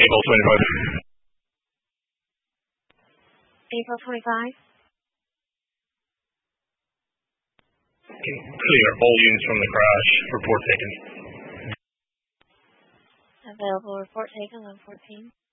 April 25. April 25. Clear. All units from the crash. Report taken. Available report taken on 14.